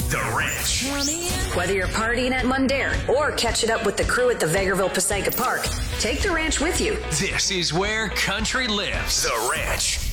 The Ranch. Whether you're partying at Mundair or catching up with the crew at the Vegreville Passaica Park, take the ranch with you. This is where country lives. The Ranch.